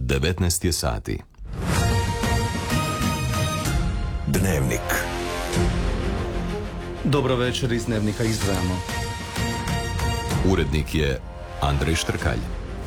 19 je sati. Dnevnik. Dobro večer, iz Dnevnika izdvajamo. Urednik je Andrej Štrkalj.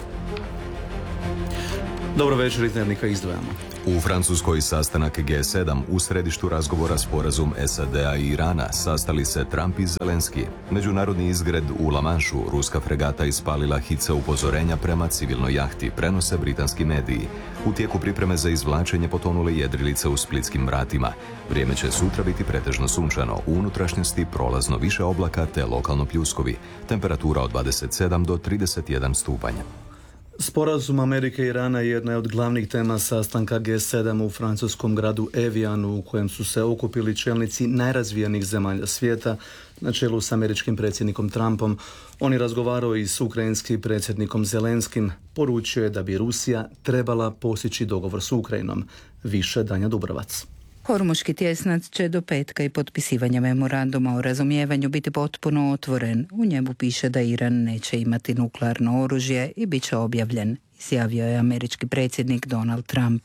Dobro večer, iz Dnevnika izdvajamo. U Francuskoj sastanak G7, u središtu razgovora sporazum SAD-a i Irana, sastali se Trump i Zelenski. Međunarodni izgred u La Manšu, ruska fregata ispalila hice upozorenja prema civilnoj jahti, prenose britanski mediji. U tijeku pripreme za izvlačenje potonule jedrilice u Splitskim vratima. Vrijeme će sutra biti pretežno sunčano, u unutrašnjosti prolazno više oblaka te lokalno pljuskovi. Temperatura od 27 do 31 stupanj. Sporazum Amerike i Irana jedna je od glavnih tema sastanka G7 u francuskom gradu Evianu, u kojem su se okupili čelnici najrazvijenijih zemalja svijeta na čelu s američkim predsjednikom Trumpom. On je razgovarao i s ukrajinskim predsjednikom Zelenskim. Poručio je da bi Rusija trebala postići dogovor s Ukrajinom. Više Danja Dubrovac. Hormuški tjesnac će do petka i potpisivanja memoranduma o razumijevanju biti potpuno otvoren. U njemu piše da Iran neće imati nuklearno oružje i bit će objavljen, izjavio je američki predsjednik Donald Trump.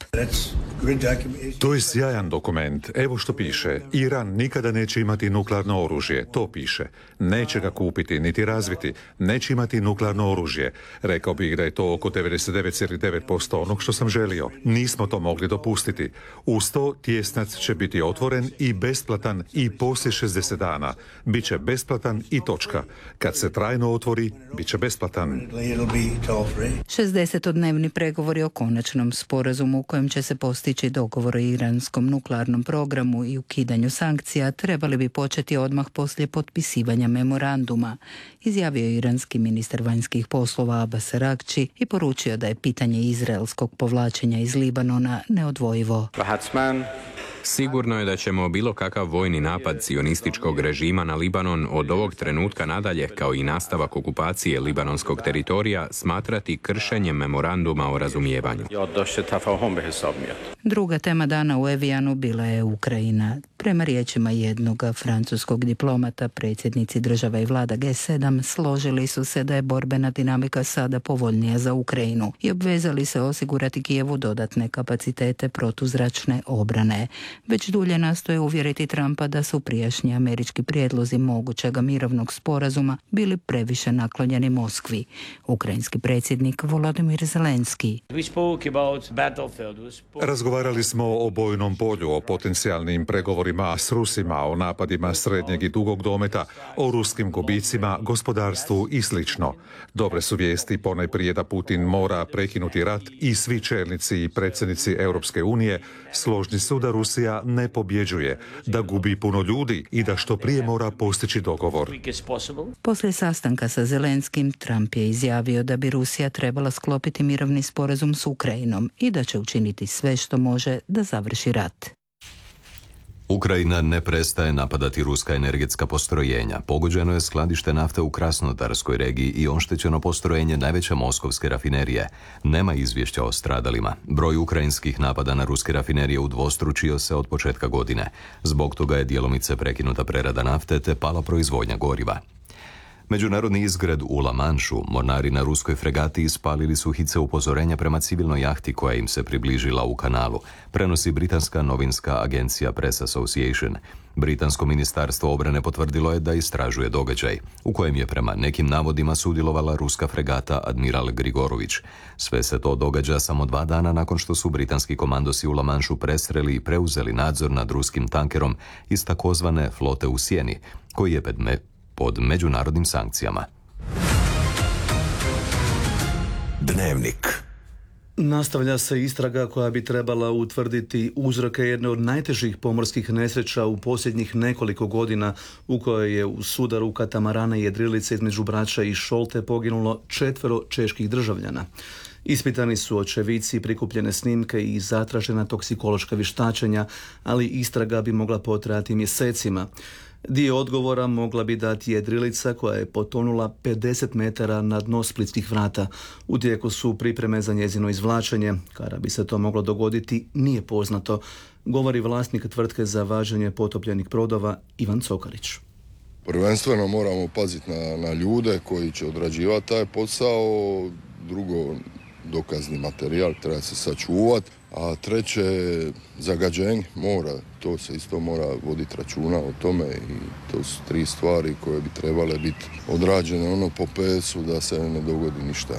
To je sjajan dokument. Evo što piše. Iran nikada neće imati nuklearno oružje. To piše. Neće ga kupiti, niti razviti. Neće imati nuklearno oružje. Rekao bih da je to oko 99,9% onog što sam želio. Nismo to mogli dopustiti. Uz to tjesnac će biti otvoren i besplatan i poslije 60 dana. Biće besplatan i točka. Kad se trajno otvori, bit će besplatan. 60-dnevni pregovori o konačnom sporazumu u kojem će se postići dogovor o iranskom nuklearnom programu i ukidanju sankcija trebali bi početi odmah poslije potpisivanja memoranduma, izjavio je iranski ministar vanjskih poslova Abbas Araghchi i poručio da je pitanje izraelskog povlačenja iz Libanona neodvojivo. Sigurno je da ćemo bilo kakav vojni napad cionističkog režima na Libanon od ovog trenutka nadalje, kao i nastavak okupacije libanonskog teritorija, smatrati kršenjem memoranduma o razumijevanju. Druga tema dana u Evianu bila je Ukrajina. Prema riječima jednog francuskog diplomata, predsjednici država i vlada G7 složili su se da je borbena dinamika sada povoljnija za Ukrajinu i obvezali se osigurati Kijevu dodatne kapacitete protuzračne obrane. Već dulje nastoje uvjeriti Trumpa da su prijašnji američki prijedlozi mogućega mirovnog sporazuma bili previše naklonjeni Moskvi. Ukrajinski predsjednik Volodymyr Zelenski. Razgovarali smo o bojnom polju, o potencijalnim pregovorima s Rusima, o napadima srednjeg i dugog dometa, o ruskim gubicima, gospodarstvu i slično. Dobre su vijesti ponajprije da Putin mora prekinuti rat i svi čelnici i predsjednici Europske unije složni su da Rusija ne pobjeđuje, da gubi puno ljudi i da što prije mora postići dogovor. Poslije sastanka sa Zelenskim, Trump je izjavio da bi Rusija trebala sklopiti mirovni sporazum s Ukrajinom i da će učiniti sve što može da završi rat. Ukrajina ne prestaje napadati ruska energetska postrojenja. Pogođeno je skladište nafte u Krasnodarskoj regiji i oštećeno postrojenje najveće moskovske rafinerije. Nema izvješća o stradalima. Broj ukrajinskih napada na ruske rafinerije udvostručio se od početka godine. Zbog toga je djelomice prekinuta prerada nafte te pala proizvodnja goriva. Međunarodni izgred u La Manšu, mornari na ruskoj fregati ispalili su hice upozorenja prema civilnoj jahti koja im se približila u kanalu, prenosi britanska novinska agencija Press Association. Britansko ministarstvo obrane potvrdilo je da istražuje događaj, u kojem je prema nekim navodima sudjelovala ruska fregata Admiral Grigorović. Sve se to događa samo 2 dana nakon što su britanski komandosi u La Manšu presreli i preuzeli nadzor nad ruskim tankerom iz takozvane flote u sjeni, koji je pod međunarodnim sankcijama. Dnevnik. Nastavlja se istraga koja bi trebala utvrditi uzroke jedne od najtežih pomorskih nesreća u posljednjih nekoliko godina, u kojoj je u sudaru katamarana i jedrilice između Brača i Šolte poginulo 4 čeških državljana. Ispitani su očevici, prikupljene snimke i zatražena toksikološka vještačenja, ali istraga bi mogla potrajati mjesecima. Dio odgovora mogla bi dati jedrilica koja je potonula 50 metara na dno Splitskih vrata. U tijeku su pripreme za njezino izvlačenje. Kada bi se to moglo dogoditi, nije poznato, govori vlasnik tvrtke za vađenje potopljenih brodova Ivan Cokarić. Prvenstveno moramo paziti na ljude koji će odrađivati taj posao. Drugo, dokazni materijal, treba se sačuvati. A treće, zagađenje mora, to se isto mora voditi računa o tome i to su 3 stvari koje bi trebale biti odrađene po PS-u da se ne dogodi ništa.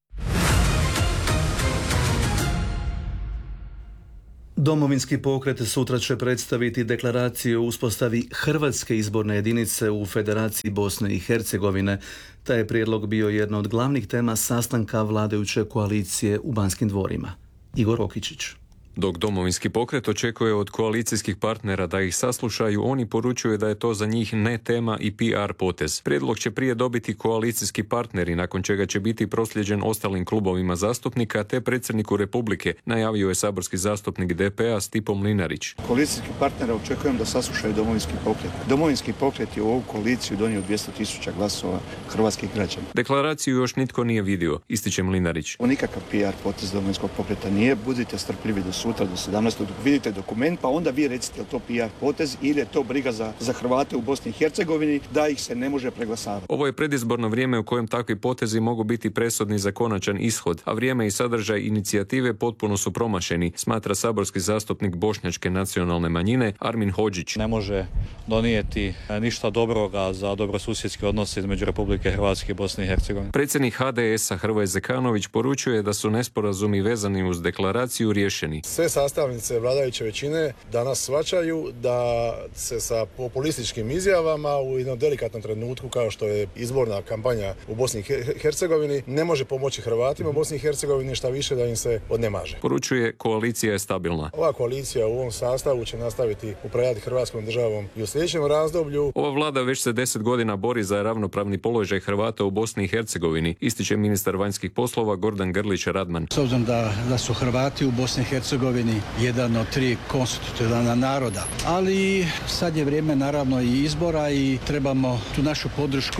Domovinski pokret sutra će predstaviti deklaraciju o uspostavi Hrvatske izborne jedinice u Federaciji Bosne i Hercegovine. Taj je prijedlog bio jedna od glavnih tema sastanka vladajuće koalicije u Banskim dvorima. Igor Okičić. Dok Domovinski pokret očekuje od koalicijskih partnera da ih saslušaju, oni poručuju da je to za njih ne tema i PR potez. Prijedlog će prije dobiti koalicijski partneri, nakon čega će biti proslijeđen ostalim klubovima zastupnika te predsjedniku Republike, najavio je saborski zastupnik DP-a Stipo Mlinarić. Koalicijski partnera očekujem da saslušaju Domovinski pokret. Domovinski pokret je u ovu koaliciju donio 200.000 glasova hrvatskih građana. Deklaraciju još nitko nije vidio, ističe Mlinarić. Nikakav PR potez Domovinskog pokreta nije, budite strpljivi do sutra do 17. dok vidite dokument, pa onda vi recite je li to PR potez ili je to briga za Hrvate u Bosni i Hercegovini da ih se ne može preglasavati. Ovo je predizborno vrijeme u kojem takvi potezi mogu biti presudni za konačan ishod, a vrijeme i sadržaj inicijative potpuno su promašeni, smatra saborski zastupnik bošnjačke nacionalne manjine Armin Hodžić. Ne može donijeti ništa dobroga za dobrosusjedske odnose između Republike Hrvatske i Bosne i Hercegovine. Predsjednik HDS-a Hrvoje Zekanović poručuje da su nesporazumi vezani uz deklaraciju riješeni. Sve sastavnice vladajuće većine danas shvaćaju da se sa populističkim izjavama u jednom delikatnom trenutku kao što je izborna kampanja u Bosni i Hercegovini ne može pomoći Hrvatima u Bosni i Hercegovini, šta više da im se odnemaže. Poručuje, koalicija je stabilna. Ova koalicija u ovom sastavu će nastaviti upravljati Hrvatskom državom i u sljedećem razdoblju. Ova vlada već se 10 godina bori za ravnopravni položaj Hrvata u Bosni i Hercegovini, ističe ministar vanjskih poslova Gordan Grlić Radman. S obzirom da su Hrvati u Bosni i Hercegovini jedan od 3 konstitutivna naroda. Ali sad je vrijeme naravno i izbora i trebamo tu našu podršku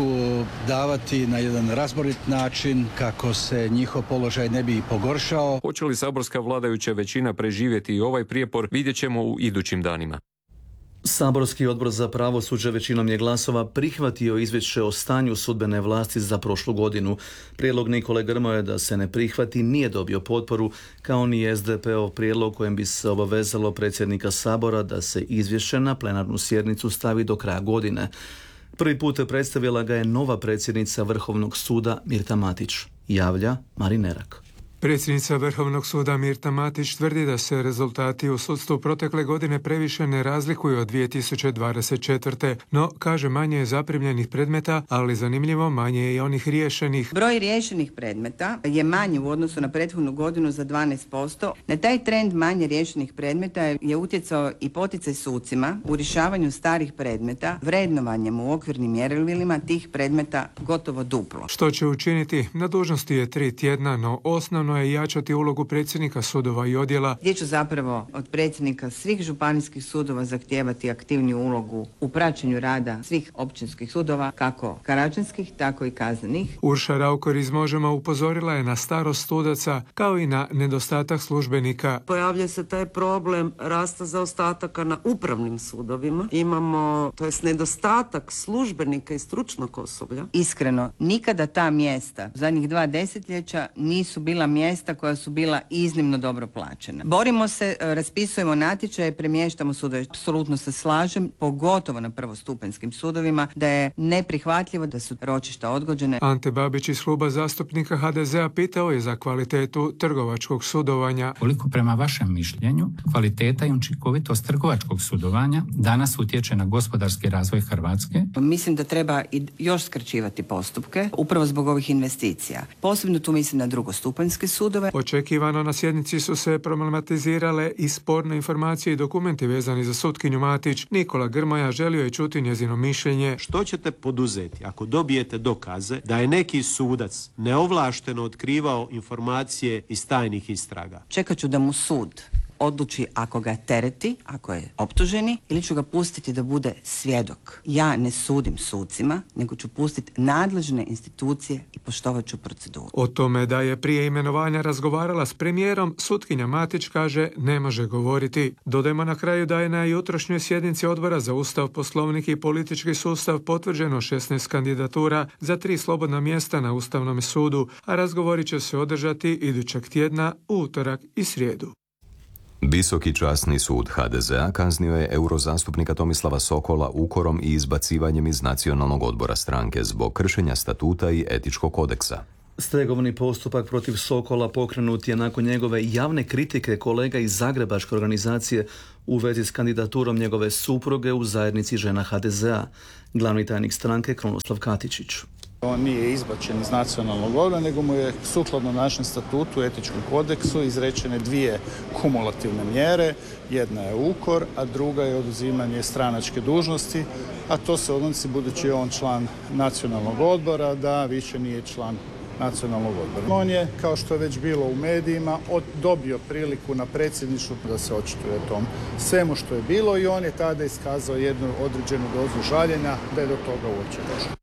davati na jedan razborit način kako se njihov položaj ne bi pogoršao. Hoće li saborska vladajuća većina preživjeti i ovaj prijepor, vidjet ćemo u idućim danima. Saborski odbor za pravosuđe većinom je glasova prihvatio izvješće o stanju sudbene vlasti za prošlu godinu. Prijedlog Nikole Grmoje da se ne prihvati nije dobio potporu, kao ni SDP-ov prijedlog kojem bi se obavezalo predsjednika Sabora da se izvješće na plenarnu sjednicu stavi do kraja godine. Prvi put predstavila ga je nova predsjednica Vrhovnog suda Mirta Matić. Javlja Marin Nerak. Predsjednica Vrhovnog suda Mirta Matić tvrdi da se rezultati u sudstvu protekle godine previše ne razlikuju od 2024. No, kaže, manje je zaprimljenih predmeta, ali zanimljivo manje je i onih riješenih. Broj riješenih predmeta je manji u odnosu na prethodnu godinu za 12%. Na taj trend manje riješenih predmeta je utjecao i poticaj sucima u rješavanju starih predmeta, vrednovanjem u okvirnim mjerilima tih predmeta gotovo duplo. Što će učiniti? Na dužnosti je 3 tjedna, no osnovno je jačati ulogu predsjednika sudova i odjela. Gdje ću zapravo od predsjednika svih županijskih sudova zahtijevati aktivniju ulogu u praćenju rada svih općinskih sudova, kako karačanskih, tako i kaznenih. Urša Raukor iz Možemo upozorila je na starost sudaca, kao i na nedostatak službenika. Pojavlja se taj problem rasta zaostataka na upravnim sudovima. Imamo, to jest nedostatak službenika i stručnog osoblja. Iskreno, nikada ta mjesta zadnjih 2 desetljeća nisu bila mjesta koja su bila iznimno dobro plaćena. Borimo se, raspisujemo natječaje, premještamo sudove. Apsolutno se slažem, pogotovo na prvostupanjskim sudovima, da je neprihvatljivo da su ročišta odgođene. Ante Babić iz kluba zastupnika HDZ-a pitao je za kvalitetu trgovačkog sudovanja. Koliko prema vašem mišljenju kvaliteta i učinkovitost trgovačkog sudovanja danas utječe na gospodarski razvoj Hrvatske? Mislim da treba i još skraćivati postupke, upravo zbog ovih investicija. Posebno tu mislim na drugostupanjske sudove. Očekivano na sjednici su se problematizirale i sporne informacije i dokumenti vezani za sutkinju Matić. Nikola Grmoja želio je čuti njezino mišljenje. Što ćete poduzeti ako dobijete dokaze da je neki sudac neovlašteno otkrivao informacije iz tajnih istraga? Čekat ću da mu sud odluči ako ga tereti, ako je optuženi, ili ću ga pustiti da bude svjedok. Ja ne sudim sucima, nego ću pustiti nadležne institucije i poštovat ću proceduru. O tome da je prije imenovanja razgovarala s premijerom, sutkinja Matić kaže ne može govoriti. Dodajmo na kraju da je na jutrošnjoj sjednici Odbora za Ustav, Poslovnik i politički sustav potvrđeno 16 kandidatura za 3 slobodna mjesta na Ustavnom sudu, a razgovori će se održati idućeg tjedna u utorak i srijedu. Visoki časni sud HDZ-a kaznio je eurozastupnika Tomislava Sokola ukorom i izbacivanjem iz Nacionalnog odbora stranke zbog kršenja statuta i etičkog kodeksa. Stegovni postupak protiv Sokola pokrenut je nakon njegove javne kritike kolega iz zagrebačke organizacije u vezi s kandidaturom njegove supruge u zajednici žena HDZ-a. Glavni tajnik stranke Krunoslav Katičić. On nije izbačen iz nacionalnog odbora, nego mu je sukladno našem statutu, etičkom kodeksu, izrečene 2 kumulativne mjere. Jedna je ukor, a druga je oduzimanje stranačke dužnosti, a to se odnosi, budući je on član nacionalnog odbora, da više nije član nacionalnog odbora. On je, kao što je već bilo u medijima, dobio priliku na predsjedništvu da se očituje o tom svemu što je bilo i on je tada iskazao jednu određenu dozu žaljenja da je do toga uopće došlo.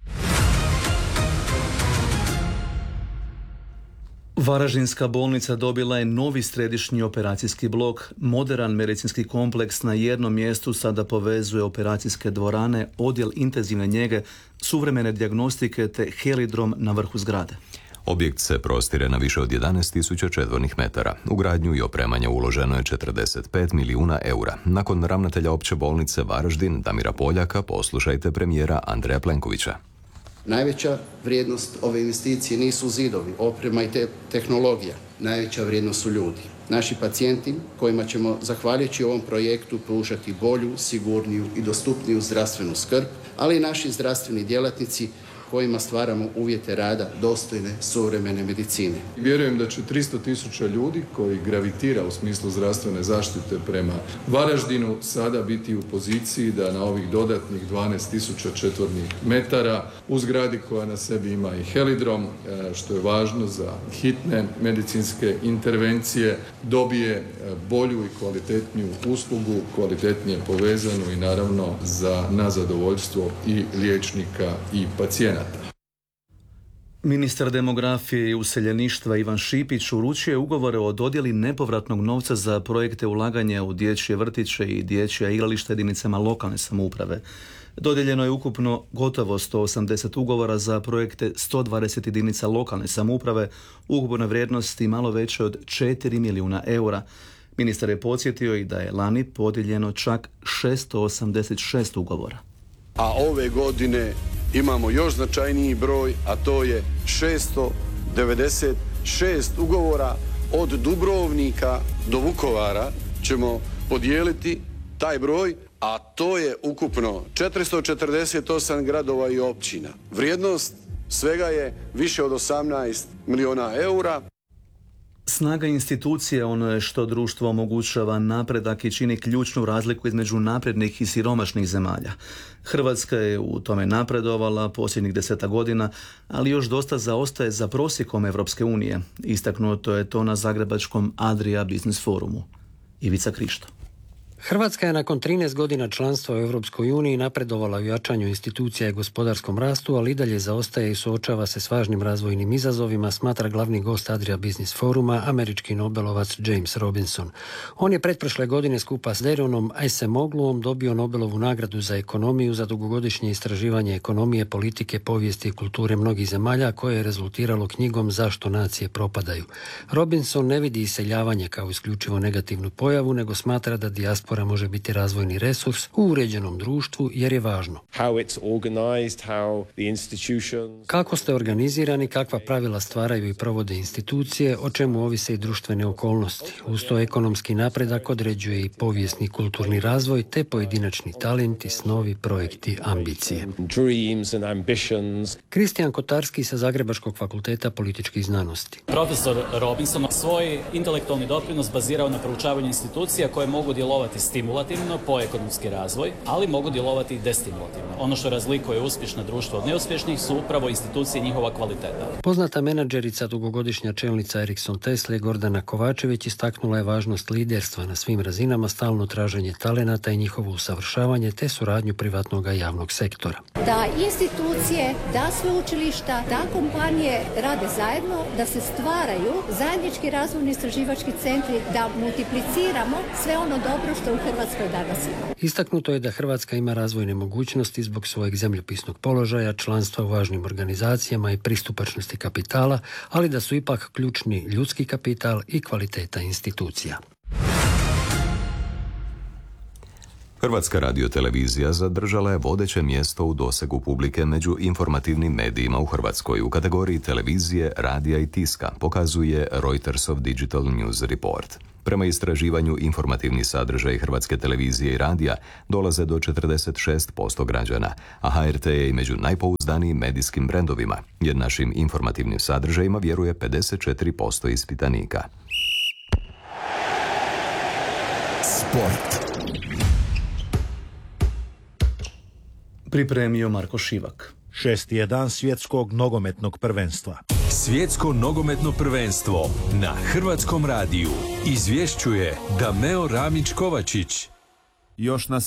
Varaždinska bolnica dobila je novi središnji operacijski blok. Moderan medicinski kompleks na jednom mjestu sada povezuje operacijske dvorane, odjel intenzivne njege, suvremene dijagnostike te helidrom na vrhu zgrade. Objekt se prostire na više od 11.000 četvornih metara. U gradnju i opremanje uloženo je 45 milijuna eura. Nakon ravnatelja opće bolnice Varaždin, Damira Poljaka, poslušajte premijera Andreja Plenkovića. Najveća vrijednost ove investicije nisu zidovi, oprema i tehnologija. Najveća vrijednost su ljudi. Naši pacijenti kojima ćemo, zahvaljujući ovom projektu, pružati bolju, sigurniju i dostupniju zdravstvenu skrb, ali i naši zdravstveni djelatnici kojima stvaramo uvjete rada dostojne suvremene medicine. Vjerujem da će 300.000 ljudi koji gravitira u smislu zdravstvene zaštite prema Varaždinu sada biti u poziciji da na ovih dodatnih 12.000 četvornih metara u zgradi koja na sebi ima i helidrom, što je važno za hitne medicinske intervencije, dobije bolju i kvalitetniju uslugu, kvalitetnije povezanu i naravno na zadovoljstvo i liječnika i pacijenata. Ministar demografije i useljeništva Ivan Šipić uručio je ugovore o dodjeli nepovratnog novca za projekte ulaganja u dječje vrtiće i dječja igrališta jedinicama lokalne samouprave. Dodijeljeno je ukupno gotovo 180 ugovora za projekte 120 jedinica lokalne samouprave, ukupne vrijednosti malo veće od 4 milijuna eura. Ministar je podsjetio i da je lani podijeljeno čak 686 ugovora. A ove godine imamo još značajniji broj, a to je 696 ugovora od Dubrovnika do Vukovara ćemo podijeliti taj broj, a to je ukupno 448 gradova i općina. Vrijednost svega je više od 18 milijuna eura. Snaga institucije ono je što društvo omogućava napredak i čini ključnu razliku između naprednih i siromašnih zemalja. Hrvatska je u tome napredovala posljednjih 10 godina, ali još dosta zaostaje za prosjekom Europske unije. Istaknuto je to na zagrebačkom Adria Business Forumu. Ivica Krišto. Hrvatska je nakon 13 godina članstva u Europskoj uniji napredovala u jačanju institucija i gospodarskom rastu, ali i dalje zaostaje i suočava se s važnim razvojnim izazovima, smatra glavni gost Adria Business Foruma, američki nobelovac James Robinson. On je pretprošle godine skupa s Deronom Acemogluom dobio Nobelovu nagradu za ekonomiju za dugogodišnje istraživanje ekonomije, politike, povijesti i kulture mnogih zemalja, koje je rezultiralo knjigom Zašto nacije propadaju. Robinson ne vidi iseljavanje kao isključivo negativnu pojavu, nego smatra da dijaspora može biti razvojni resurs u uređenom društvu jer je važno. Kako ste organizirani, kakva pravila stvaraju i provode institucije, o čemu ovise i društvene okolnosti. Uz to ekonomski napredak određuje i povijesni kulturni razvoj te pojedinačni talenti, snovi, projekti, ambicije. Kristijan Kotarski sa Zagrebačkog fakulteta političkih znanosti. Profesor Robinson svoj intelektualni doprinos bazirao na proučavanju institucija koje mogu djelovati djelovati stimulativno po ekonomski razvoj, ali mogu djelovati i destimulativno. Ono što razlikuje uspješna društva od neuspješnih su upravo institucije i njihova kvaliteta. Poznata menadžerica, dugogodišnja čelnica Ericsson Tesla Gordana Kovačević istaknula je važnost liderstva na svim razinama, stalno traženje talenata i njihovo usavršavanje te suradnju privatnog i javnog sektora. Da institucije, da sveučilišta, da kompanije rade zajedno, da se stvaraju zajednički razvojni istraživački centri, da multipliciramo sve ono dobro što u Hrvatskoj danas ima. Istaknuto je da Hrvatska ima razvojne mogućnosti zbog svojeg zemljopisnog položaja, članstva u važnim organizacijama i pristupačnosti kapitala, ali da su ipak ključni ljudski kapital i kvaliteta institucija. Hrvatska radiotelevizija zadržala je vodeće mjesto u dosegu publike među informativnim medijima u Hrvatskoj u kategoriji televizije, radija i tiska, pokazuje Reutersov Digital News Report. Prema istraživanju, informativni sadržaj Hrvatske televizije i radija dolaze do 46% građana, a HRT je i među najpouzdanijim medijskim brendovima, jer našim informativnim sadržajima vjeruje 54% ispitanika. Sport. Pripremio Marko Šivak. 6. dan svjetskog nogometnog prvenstva. Svjetsko nogometno prvenstvo na Hrvatskom radiju izvješćuje Dameo Ramić-Kovačić. Još nas